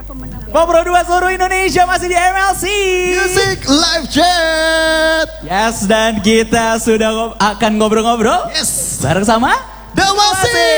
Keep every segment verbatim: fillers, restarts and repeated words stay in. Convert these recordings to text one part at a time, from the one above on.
Ngobrol dua seluruh Indonesia masih di M L C Music Live Chat. Yes, dan kita sudah ngob akan ngobrol-ngobrol. Yes. Bareng sama Damasi.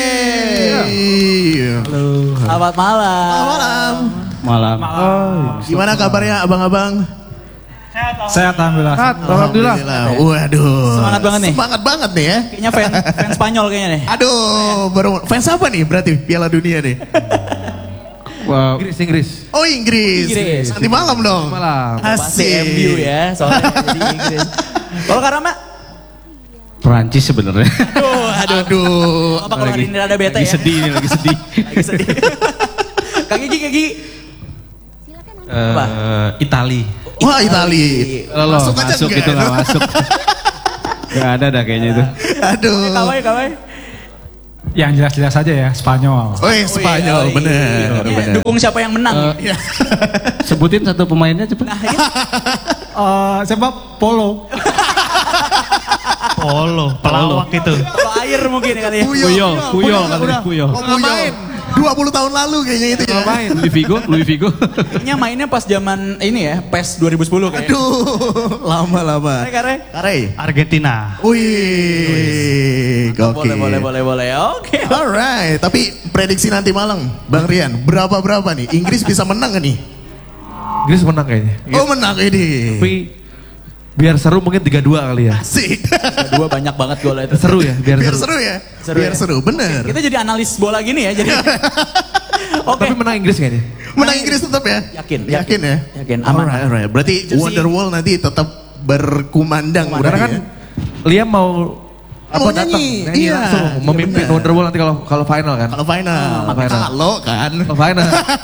Halo. Selamat malam. Malam. Malam. Oh, gimana kabarnya abang-abang? Sehat alhamdulillah. Sehat, alhamdulillah. Waduh. Semangat banget nih. Semangat banget nih ya. Kayaknya fan, fan Spanyol kayaknya nih. Aduh, baru fans apa nih berarti Piala Dunia nih? Wow. Inggris, Inggris. Oh Inggris. Inggris. Nanti malam dong. Malam. Pasti Asik. M U ya, soalnya jadi Inggris. Kalau Karama? Perancis sebenarnya. Aduh, aduh. Aduh. Apa kalau hari ini rada bete Lagi ya? sedih nih, lagi sedih. Lagi sedih. Kak Gigi, Kak Gigi. Eh, Itali. Wah Itali. Loh, Masuk aja masuk enggak? itu nggak masuk. Gak ada dah kayaknya itu. Aduh. Kawai, kawai. Yang jelas-jelas aja ya, Spanyol. Oh Spanyol, Oh, iya. bener, Ini bener. dukung siapa yang menang? Eh, Sebutin satu pemainnya cepet. Nah, ya. Uh, siapa? Polo. Polo, pelawak itu. Kalau air mungkin kali ya. Puyol, Puyol katanya udah. Puyol. Oh, Puyol. dua puluh tahun lalu kayaknya itu ya. Main Luis Figo, Luis Figo. Kayaknya mainnya pas zaman ini ya, PES dua ribu sepuluh kayaknya. Aduh, lama-lama. Kare, kare. Kare. Argentina. Wih, oke. Boleh, boleh, boleh, boleh. Oke. Alright, tapi prediksi nanti malam, Bang Rian, berapa-berapa nih? Inggris bisa menang gak nih? Inggris menang kayaknya. Oh menang ini. Tapi biar seru mungkin tiga dua kali ya. Asik. Dua banyak banget golnya itu. Seru ya, biar, Biar seru. seru ya. Seru Biar ya? seru, bener. Kita jadi analis bola gini ya, jadi. Oke. Tapi menang Inggris kayaknya. Menang Inggris tetap ya? Yakin, Yakin ya? Yakin, aman. Alright, alright. Berarti Jersey. Wonderwall nanti tetap berkumandang. Kumandang. Karena kan berarti ya. Liam mau apa Mau datang nyanyi, nyanyi iya. langsung Iya, memimpin benar. Wonderwall nanti kalau kalau final kan. Kalau final. Oh, final. Kalau kan. Kalau final.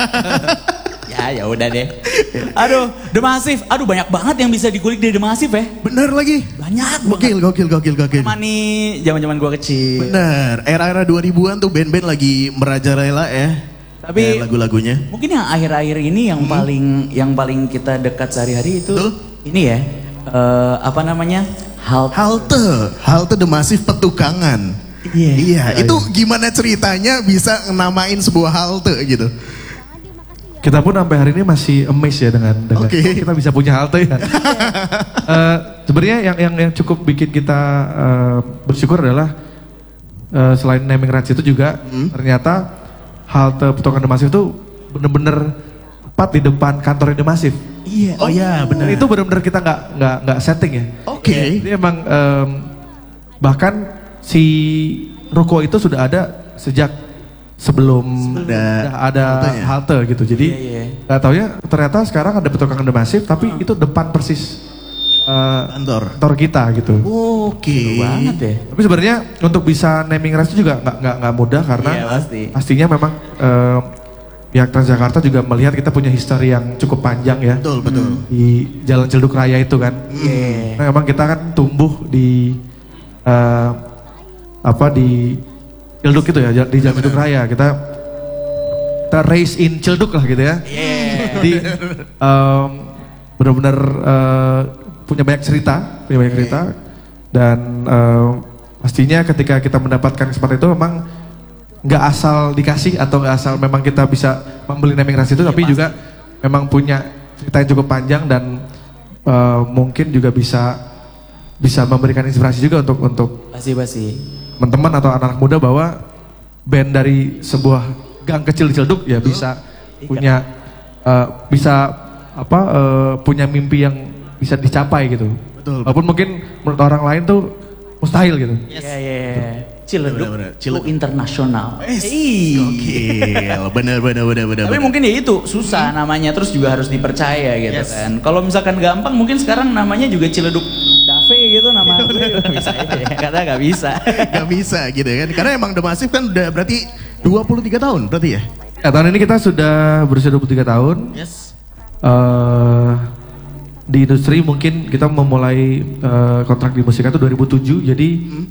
Ya, ya udah deh. Aduh, The Massive. Aduh, banyak banget yang bisa dikulik dari The Massive ya. Bener lagi. Banyak Gokil, gokil, gokil, gokil. Sama nih zaman-zaman gua kecil. Bener, era-era dua ribuan tuh band-band lagi merajalela ya. Tapi Eh, lagu-lagunya. mungkin yang akhir-akhir ini yang paling yang paling kita dekat sehari-hari itu Betul. ini ya. eh, apa namanya? Hal Halte, halte The Massive Petukangan. Iya. Iya, itu gimana ceritanya bisa namain sebuah halte gitu? Kita pun sampai hari ini masih amazed ya dengan dengan Oke. kok kita bisa punya halte ya. Eh, Sebenarnya yang yang yang cukup bikin kita eh, bersyukur adalah eh, selain naming rights itu juga ternyata halte Petukangan The Massive itu bener-bener tepat di depan kantor The Massive. Iya. Oh iya, benar. Itu bener-bener kita nggak nggak nggak setting ya. Oke. Jadi emang em, bahkan si ruko itu sudah ada sejak sebelum Ada udah ada haltenya. halte gitu. Jadi Iya, iya. nggak taunya ternyata sekarang ada Petukangan The Massive tapi itu depan persis eh, Kantor. kantor kita gitu. Oke. Seru banget ya. Tapi sebenarnya untuk bisa naming rights itu juga nggak nggak nggak mudah karena Iya, pasti. pastinya memang em, pihak Transjakarta juga melihat kita punya history yang cukup panjang ya Betul, betul. di Jalan Cilduk Raya itu kan. Iya. Nah, memang kita kan tumbuh di eh, apa di Cilduk itu ya, di Jalan Cilduk Raya. Kita kita raise in Cilduk lah gitu ya. Iya. Jadi em, benar-benar eh, punya banyak cerita, punya banyak cerita dan em, pastinya ketika kita mendapatkan kesempatan itu memang nggak asal dikasih atau nggak asal memang kita bisa membeli naming rights itu, tapi juga memang punya cerita yang cukup panjang dan eh, mungkin juga bisa bisa memberikan inspirasi juga untuk untuk Pasti pasti. teman-teman atau anak-anak muda bahwa band dari sebuah gang kecil di Cilduk ya bisa punya eh, bisa apa eh, punya mimpi yang bisa dicapai gitu. Betul. Walaupun mungkin menurut orang lain tuh mustahil gitu. Iya, iya. Ciledug Benar-benar, Ciledug. go internasional. Ih, Gokil, bener, bener, bener, bener. Tapi bener. mungkin ya itu susah namanya, terus juga harus dipercaya gitu Yes. kan. Kalau misalkan gampang mungkin sekarang namanya juga Ciledug Dave gitu nama gue juga bisa aja. Karena nggak bisa. Gak bisa gitu kan. Karena emang The Massive kan udah berarti dua puluh tiga tahun berarti ya? Ya, tahun ini kita sudah berusia dua puluh tiga tahun. Yes. eh di industri mungkin kita memulai eh, kontrak di musik itu dua ribu tujuh, jadi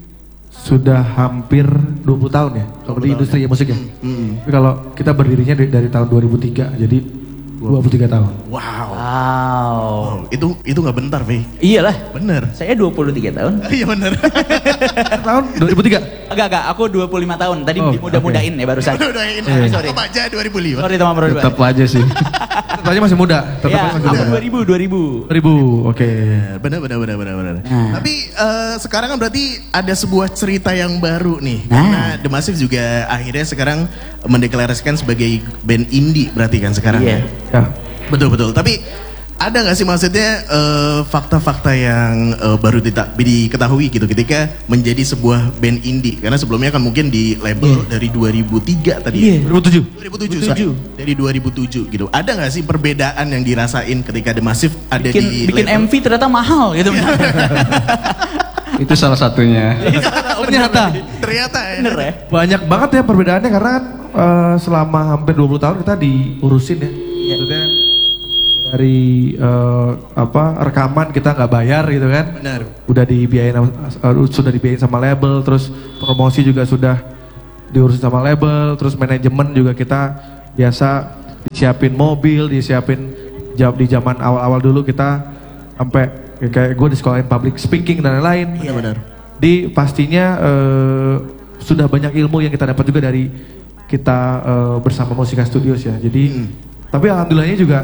sudah hampir dua puluh tahun ya kalau di industri ya musik ya. Hmm. Tapi kalau kita berdirinya dari, dari tahun dua ribu tiga, jadi dua puluh tiga tahun. Wow. Wow. Itu itu nggak bentar, Vey. Iyalah. Bener. Saya dua puluh tiga tahun. Iya bener. Tahun dua ribu tiga? Agak agak, aku dua puluh lima tahun. Tadi Oh, dimudah-mudahin ya barusan. Udah udah ini. Eh. Sorry. Apa aja dua ribu lima. Sorry teman berdua. Tetap aja sih. Tetap aja masih muda. Tetap Ya, aja masih aku muda. dua ribu, dua ribu. dua ribu, oke. Bener bener bener bener bener. Nah. Tapi eh, sekarang kan berarti ada sebuah cerita yang baru nih. Nah. Karena The Massive juga akhirnya sekarang mendeklarasikan sebagai band indie berarti kan sekarang. Iya. Ya. Betul betul. Tapi ada nggak sih maksudnya eh, fakta-fakta yang eh, baru dita- diketahui gitu ketika menjadi sebuah band indie? Karena sebelumnya kan mungkin di label dari dua ribu tiga tadi. Iya. ya? dua ribu tujuh. dua ribu tujuh, sorry. Dari dua ribu tujuh gitu. Ada nggak sih perbedaan yang dirasain ketika The Massive ada Bikin, di bikin label? M V ternyata mahal gitu. Itu salah satunya. Ternyata. Ternyata ya. Bener ya? Banyak banget ya perbedaannya karena kan eh, selama hampir dua puluh tahun kita diurusin ya. Maksudnya dari eh, apa rekaman kita nggak bayar gitu kan. Benar. Udah dibiayain sama- eh, sudah dibiayain sama label, terus promosi juga sudah diurusin sama label, terus manajemen juga kita biasa disiapin mobil, disiapin jam di zaman awal-awal dulu kita sampai kayak gue di sekolahin public speaking dan lain-lain. Iya benar. Di pastinya eh, sudah banyak ilmu yang kita dapat juga dari kita eh, bersama Musika Studios ya. Jadi Hmm. tapi alhamdulillahnya juga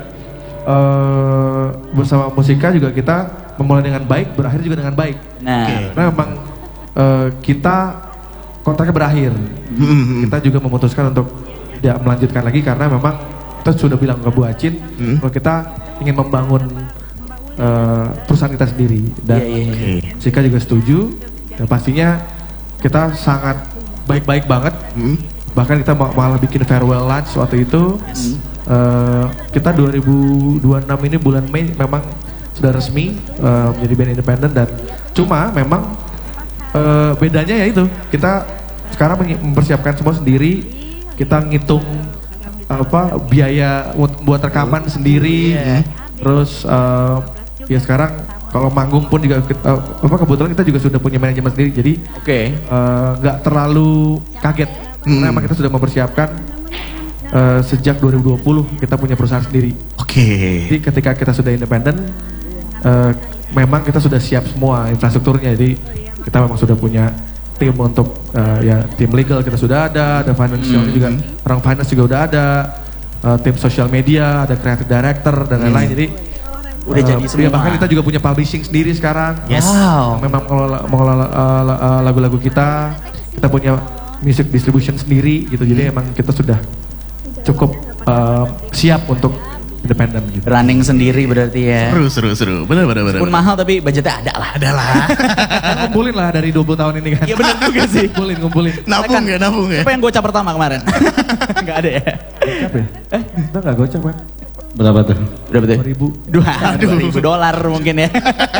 eh, bersama Musika juga kita memulai dengan baik, berakhir juga dengan baik. Nah, Oke. Karena memang eh, kita kontraknya berakhir. Hmm. Kita juga memutuskan untuk tidak melanjutkan lagi karena memang kita sudah bilang ke Bu Acin Hmm. bahwa kita ingin membangun eh, perusahaan kita sendiri dan iya, iya, iya. Oke. Sika juga setuju dan pastinya kita sangat baik-baik banget. Hmm. Bahkan kita ma- malah bikin farewell lunch waktu itu. Eh, kita dua ribu dua puluh enam ini bulan Mei memang sudah resmi eh, menjadi band independen dan cuma memang eh, bedanya ya itu kita sekarang menyi- mempersiapkan semua sendiri, kita ngitung apa biaya buat, buat rekaman sendiri, Iya. terus eh, ya sekarang kalau manggung pun juga kita, apa kebetulan kita juga sudah punya manajemen sendiri jadi Oke. eh, nggak terlalu kaget karena Hmm. memang kita sudah mempersiapkan eh, sejak dua ribu dua puluh kita punya perusahaan sendiri. Oke. Jadi ketika kita sudah independen, eh, memang kita sudah siap semua infrastrukturnya. Jadi kita memang sudah punya tim untuk eh, ya tim legal kita sudah ada, ada financial juga orang finance juga udah ada, eh, tim social media, ada creative director dan lain-lain. Jadi Udah eh, jadi ya, semua. bahkan kita juga punya publishing sendiri sekarang. Yes. Wow. Yang memang mengelola, mengelola eh, la- eh, lagu-lagu kita, kita punya music distribution sendiri gitu. Jadi emang kita sudah cukup eh, siap untuk independen gitu. Running sendiri berarti ya. Seru seru seru. Benar benar benar. Pun mahal tapi budgetnya ada lah. Ada lah. Ngumpulin lah dari dua puluh tahun ini kan. Iya benar juga sih. Ngumpulin, ngumpulin. Nabung ya nabung ya. Apa yang gocap pertama kemarin? Enggak ada ya? Apa ya? Eh, kita gak gocap kan? Berapa tuh? Berapa tuh? dua ribu. Dua, dua ribu dolar mungkin ya.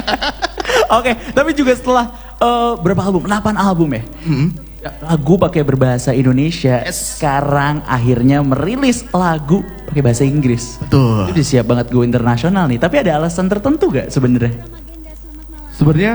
Oke, tapi juga setelah eh, berapa album? delapan album ya? Hmm. Ya, lagu pakai berbahasa Indonesia. Yes. Sekarang akhirnya merilis lagu pakai bahasa Inggris. Betul. Itu udah siap banget go internasional nih. Tapi ada alasan tertentu gak sebenarnya? Sebenarnya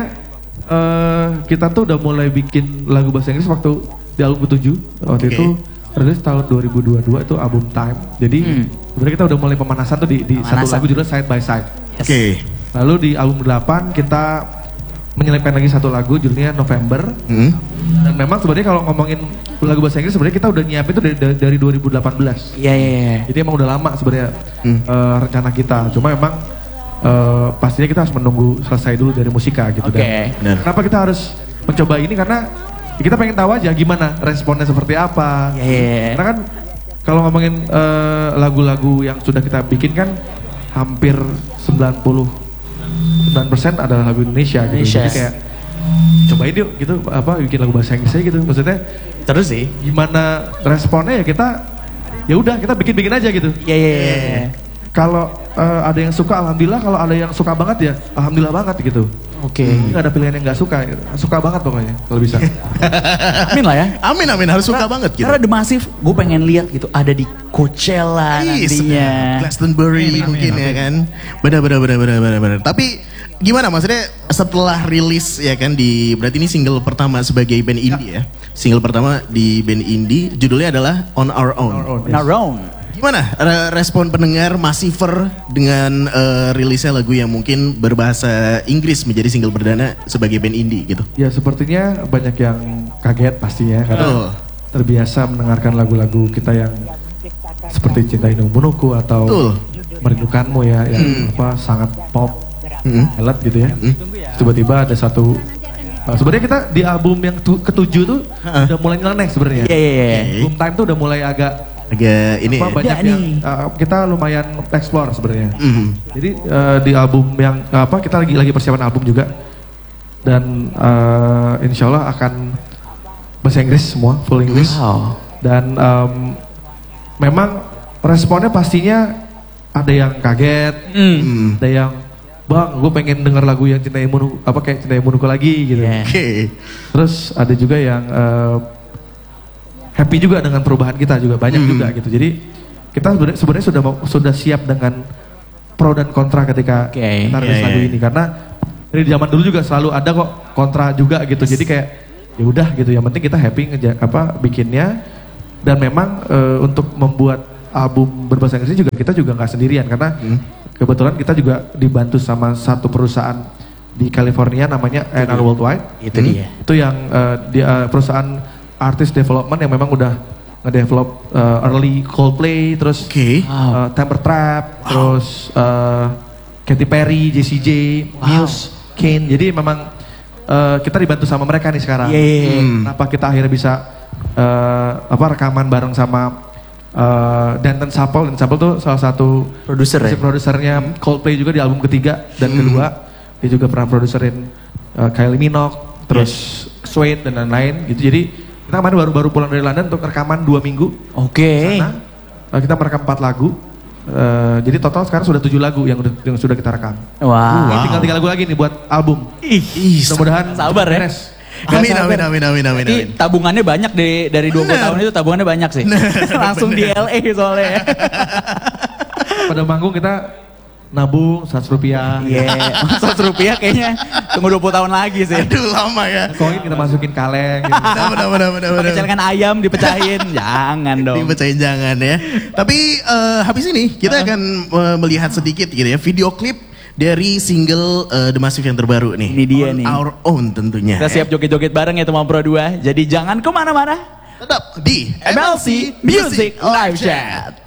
eh, kita tuh udah mulai bikin lagu bahasa Inggris waktu di album ketujuh. Waktu Oke. itu rilis tahun dua ribu dua puluh dua itu album Time. Jadi Hmm. sebenarnya kita udah mulai pemanasan tuh di, di satu Pemanasan. lagu judulnya Side by Side. Yes. Oke. Lalu di album delapan kita menyelipkan lagi satu lagu judulnya November. Hmm. Dan memang sebenarnya kalau ngomongin lagu bahasa Inggris sebenarnya kita udah nyiapin itu dari, dari, dari dua ribu delapan belas. Iya, iya, iya. Jadi emang udah lama sebenarnya Hmm. eh, rencana kita. Cuma emang eh, pastinya kita harus menunggu selesai dulu dari musika gitu. Oke. Dan Benar. kenapa kita harus mencoba ini karena kita pengen tahu aja gimana responnya seperti apa. Iya, iya, iya. Karena kan kalau ngomongin eh, lagu-lagu yang sudah kita bikin kan hampir sembilan puluh sembilan persen adalah lagu Indonesia gitu. Indonesia. Jadi kayak cobain yuk gitu apa bikin lagu bahasa Inggris aja gitu. Maksudnya Terus sih. gimana responnya ya kita ya udah kita bikin-bikin aja gitu. Iya, iya, iya, iya. Kalau eh, ada yang suka alhamdulillah, kalau ada yang suka banget ya alhamdulillah banget gitu. Oke. Nggak ada pilihan yang nggak suka, suka banget pokoknya kalau bisa. Amin lah ya. Amin amin harus suka banget gitu. Karena The Massive, gue pengen lihat gitu ada di Coachella Ih, nantinya. Glastonbury mungkin ya kan. Benar benar benar benar benar benar. Tapi gimana maksudnya setelah rilis ya kan di berarti ini single pertama sebagai band indie ya. Single pertama di band indie judulnya adalah On Our Own. Our Own. Nah, Round. Gimana re- respon pendengar Massiver dengan uh, rilisnya lagu yang mungkin berbahasa Inggris menjadi single perdana sebagai band indie gitu? Ya sepertinya banyak yang kaget pastinya karena Betul. terbiasa mendengarkan lagu-lagu kita yang seperti Cinta Indung Bunuku atau Betul. Merindukanmu ya yang Hmm. apa sangat pop, Hmm. ballad gitu ya. Tiba-tiba ada satu uh, sebenarnya kita di album yang tu- ketujuh tuh Ha-ha. udah mulai nyeleneh sebenarnya. Iya, iya, iya. Album Time tuh udah mulai agak Agak ini apa ya. banyak Ya, yang nih. uh, kita lumayan explore sebenarnya. Mhm. Jadi uh, di album yang apa kita lagi lagi persiapan album juga dan uh, insya Allah akan bahasa Inggris semua full English Wow. dan um, memang responnya pastinya ada yang kaget, Hmm. Hmm. ada yang bang gue pengen denger lagu yang Cinta Imunuku apa kayak Cinta Imunuku lagi gitu. Yeah. Oke. Terus ada juga yang uh, happy juga dengan perubahan kita juga banyak Hmm. juga gitu. Jadi kita sebenarnya sebenarnya sudah mau- sudah siap dengan pro dan kontra ketika Oke. kita rilis Iya, lagu iya. ini karena dari zaman dulu juga selalu ada kok kontra juga gitu. Jadi kayak ya udah gitu. Yang penting kita happy ngeja apa bikinnya dan memang eh, untuk membuat album berbahasa Inggris juga kita juga nggak sendirian karena Hmm. kebetulan kita juga dibantu sama satu perusahaan di California namanya A and R Worldwide. Itu Hmm. dia. Itu yang eh, dia perusahaan artist development yang memang udah ngedevelop eh, early Coldplay, terus Oke. eh, Temper Trap, terus eh, Katy Perry, Jessie J, Muse, Kane. Jadi memang eh, kita dibantu sama mereka nih sekarang. Iya, iya, iya. Hmm. Kenapa kita akhirnya bisa eh, apa rekaman bareng sama eh, Danton Sapel. Dan Sapel tuh salah satu Produser ya? musik produsernya Coldplay juga di album ketiga dan kedua. Dia juga pernah produserin eh, Kylie Minogue, terus Suede dan lain-lain gitu. Jadi kita kemarin baru-baru pulang dari London untuk rekaman dua minggu. Oke. Sana eh, kita merekam empat lagu. Eh, jadi total sekarang sudah tujuh lagu yang, udah- yang sudah kita rekam. Wah. Ini tinggal tiga lagu lagi nih buat album. Ih, Mudah-mudahan sabar ya. beres. Gak Amin, sabar. amin, amin, amin, amin, Ini amin. tabungannya banyak dari dari dua puluh Bener. tahun itu tabungannya banyak sih. Langsung di L A soalnya. Pada manggung kita nabung seratus rupiah. Iya, seratus rupiah kayaknya tunggu dua puluh tahun lagi sih. Aduh lama ya. Koin kita masukin kaleng gitu. Benar, benar, benar, benar, Pakai benar. celengan ayam dipecahin, jangan dong. Dibacain jangan ya. Tapi eh, habis ini kita akan eh, melihat sedikit gitu ya video klip dari single eh, The Massive yang terbaru nih. Ini dia On nih. Our Own tentunya. Kita siap joget-joget bareng ya teman Pro dua. Jadi jangan kemana-mana. Tetap di M L C Music Live Chat.